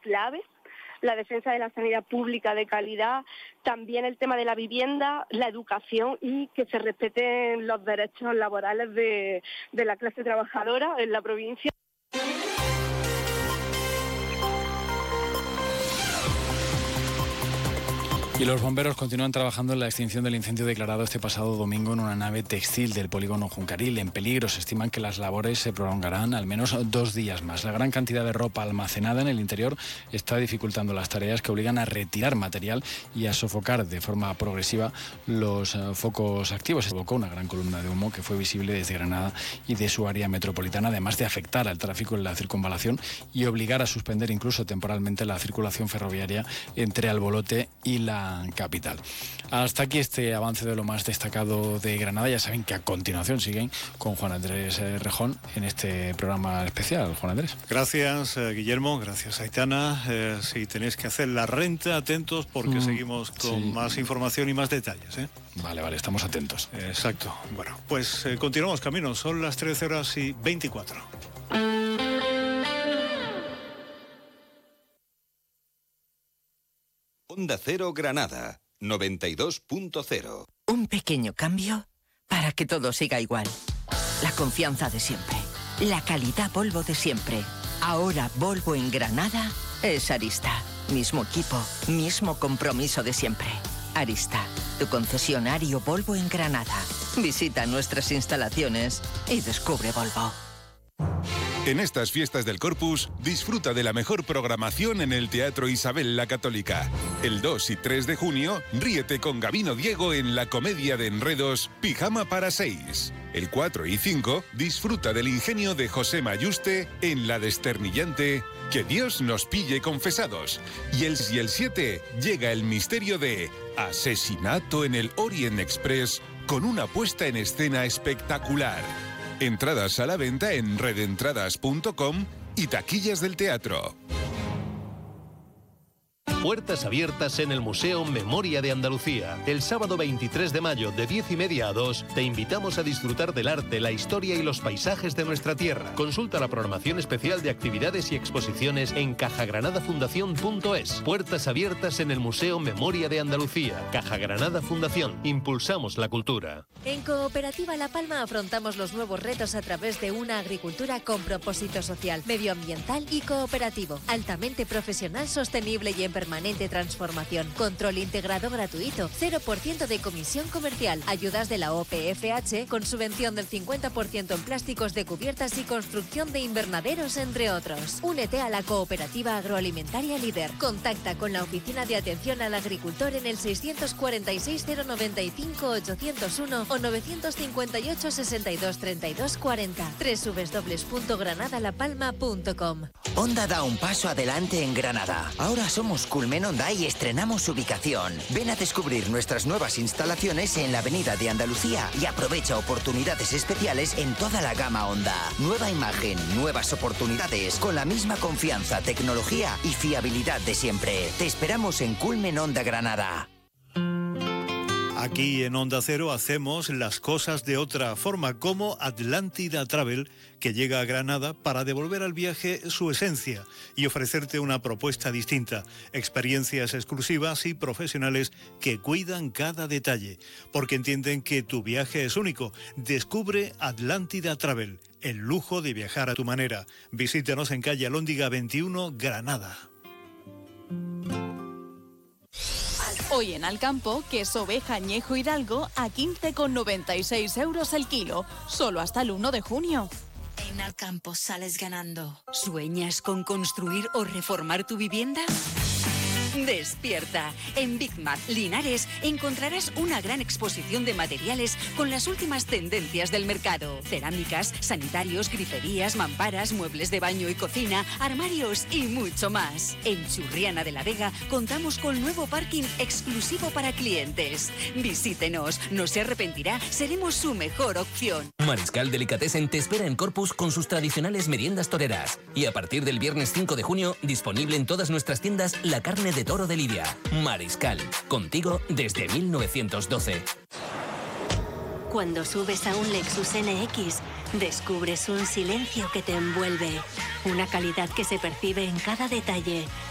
claves: la defensa de la sanidad pública de calidad, también el tema de la vivienda, la educación y que se respeten los derechos laborales de la clase trabajadora en la provincia. Y los bomberos continúan trabajando en la extinción del incendio declarado este pasado domingo en una nave textil del polígono Juncaril. En peligro, se estiman que las labores se prolongarán al menos 2 días más. La gran cantidad de ropa almacenada en el interior está dificultando las tareas que obligan a retirar material y a sofocar de forma progresiva los focos activos. Se provocó una gran columna de humo que fue visible desde Granada y de su área metropolitana, además de afectar al tráfico en la circunvalación y obligar a suspender incluso temporalmente la circulación ferroviaria entre Albolote y la capital. Hasta aquí este avance de lo más destacado de Granada. Ya saben que a continuación siguen con Juan Andrés Rejón en este programa especial. Juan Andrés. Gracias, Guillermo. Gracias, Aitana. Si tenéis que hacer la renta, atentos porque seguimos con más información y más detalles. Vale, estamos atentos. Exacto. Bueno, pues continuamos camino. Son las 13:24. Onda Cero Granada, 92.0. Un pequeño cambio para que todo siga igual. La confianza de siempre. La calidad Volvo de siempre. Ahora Volvo en Granada es Arista. Mismo equipo, mismo compromiso de siempre. Arista, tu concesionario Volvo en Granada. Visita nuestras instalaciones y descubre Volvo. En estas fiestas del Corpus, disfruta de la mejor programación en el Teatro Isabel la Católica. El 2 y 3 de junio, ríete con Gabino Diego en la comedia de enredos Pijama para 6. El 4 y 5, disfruta del ingenio de José Mayuste en la desternillante Que Dios nos pille confesados. Y el 7, llega el misterio de Asesinato en el Orient Express con una puesta en escena espectacular. Entradas a la venta en redentradas.com y taquillas del teatro. Puertas abiertas en el Museo Memoria de Andalucía. El sábado 23 de mayo de 10:30 a 2 te invitamos a disfrutar del arte, la historia y los paisajes de nuestra tierra. Consulta la programación especial de actividades y exposiciones en cajagranadafundación.es. Puertas abiertas en el Museo Memoria de Andalucía. Caja Granada Fundación. Impulsamos la cultura. En Cooperativa La Palma afrontamos los nuevos retos a través de una agricultura con propósito social, medioambiental y cooperativo, altamente profesional, sostenible y en permanente transformación. Control integrado gratuito, 0% de comisión comercial, ayudas de la OPFH con subvención del 50% en plásticos de cubiertas y construcción de invernaderos, entre otros. Únete a la Cooperativa Agroalimentaria Líder. Contacta con la Oficina de Atención al Agricultor en el 646 095 801 o 958 62 32 40. www.granadalapalma.com. Honda da un paso adelante en Granada. Ahora somos Culmen Honda y estrenamos ubicación. Ven a descubrir nuestras nuevas instalaciones en la Avenida de Andalucía y aprovecha oportunidades especiales en toda la gama Honda. Nueva imagen, nuevas oportunidades, con la misma confianza, tecnología y fiabilidad de siempre. Te esperamos en Culmen Honda Granada. Aquí en Onda Cero hacemos las cosas de otra forma, como Atlántida Travel, que llega a Granada para devolver al viaje su esencia y ofrecerte una propuesta distinta, experiencias exclusivas y profesionales que cuidan cada detalle, porque entienden que tu viaje es único. Descubre Atlántida Travel, el lujo de viajar a tu manera. Visítanos en calle Alhóndiga 21, Granada. Hoy en Alcampo, queso oveja añejo Hidalgo a 15,96 euros el kilo, solo hasta el 1 de junio. En Alcampo sales ganando. ¿Sueñas con construir o reformar tu vivienda? Despierta. En Big Mat Linares encontrarás una gran exposición de materiales con las últimas tendencias del mercado. Cerámicas, sanitarios, griferías, mamparas, muebles de baño y cocina, armarios y mucho más. En Churriana de la Vega contamos con nuevo parking exclusivo para clientes. Visítenos, no se arrepentirá, seremos su mejor opción. Mariscal Delicatessen te espera en Corpus con sus tradicionales meriendas toreras. Y a partir del viernes 5 de junio, disponible en todas nuestras tiendas la carne de toro de Lidia. Mariscal, contigo desde 1912. Cuando subes a un Lexus NX, descubres un silencio que te envuelve, una calidad que se percibe en cada detalle